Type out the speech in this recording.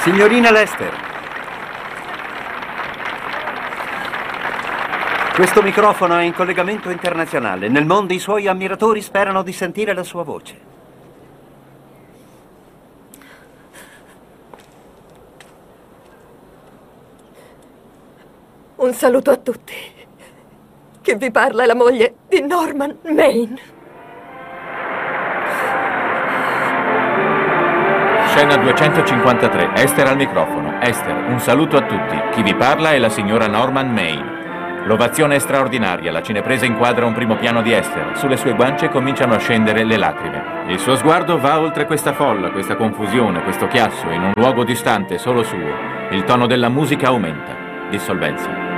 Signorina Lester, questo microfono è in collegamento internazionale. Nel mondo i suoi ammiratori sperano di sentire la sua voce. Un saluto a tutti. Chi vi parla è la moglie di Norman Maine. Scena 253. Esther al microfono. Esther, un saluto a tutti. Chi vi parla è la signora Norman Maine. L'ovazione è straordinaria. La cinepresa inquadra un primo piano di Esther. Sulle sue guance cominciano a scendere le lacrime. Il suo sguardo va oltre questa folla, questa confusione, questo chiasso, in un luogo distante, solo suo. Il tono della musica aumenta. Dissolvenza.